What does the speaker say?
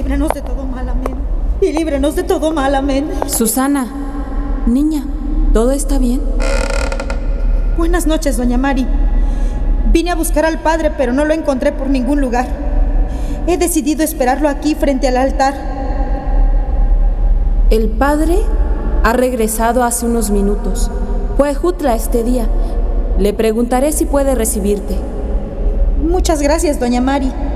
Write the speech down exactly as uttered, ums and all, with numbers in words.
líbranos de todo mal, amén. Y líbranos de todo mal, amén. Susana, niña, ¿todo está bien? Buenas noches, doña Mari. Vine a buscar al padre, pero no lo encontré por ningún lugar. He decidido esperarlo aquí frente al altar. El padre ha regresado hace unos minutos. Fue a Jutla este día. Le preguntaré si puede recibirte. Muchas gracias, doña Mari.